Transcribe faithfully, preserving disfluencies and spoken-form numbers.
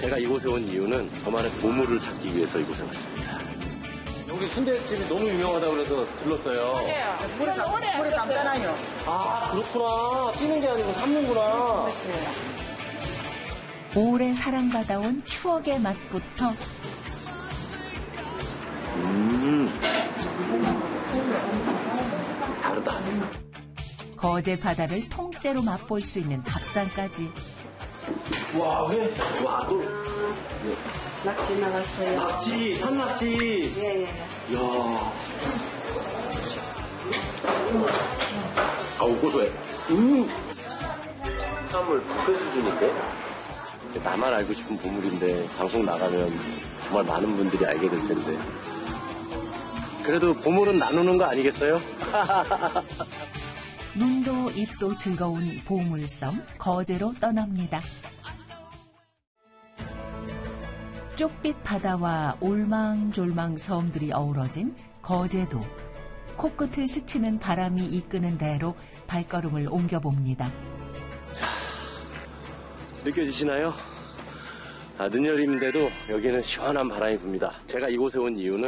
제가 이곳에 온 이유는 저만의 보물을 찾기 위해서 이곳에 왔습니다. 여기 순대집이 너무 유명하다고 그래서 들렀어요. 물에, 담, 물에 담잖아요. 아, 그렇구나. 찌는 게 아니고 삶는구나. 오래 사랑받아온 추억의 맛부터 음. 다르다. 거제 바다를 통째로 맛볼 수 있는 밥상까지. 와, 왜? 와, 또. 낙지 나갔어요. 낙지, 산낙지. 예, 예. 이야. 아우, 고소해. 음. 쌈을 뷔페 수준인데? 나만 알고 싶은 보물인데, 방송 나가면 정말 많은 분들이 알게 될 텐데. 그래도 보물은 나누는 거 아니겠어요? 눈도 입도 즐거운 보물섬 거제로 떠납니다. 쪽빛 바다와 올망졸망 섬들이 어우러진 거제도. 코끝을 스치는 바람이 이끄는 대로 발걸음을 옮겨봅니다. 자, 느껴지시나요? 아, 늦여름인데도 여기는 시원한 바람이 붑니다. 제가 이곳에 온 이유는